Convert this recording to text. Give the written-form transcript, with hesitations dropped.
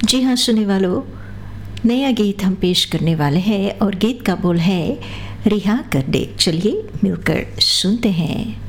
जी हाँ सुनने वालों, नया गीत हम पेश करने वाले हैं और गीत का बोल है रिहा कर दे। चलिए मिलकर सुनते हैं।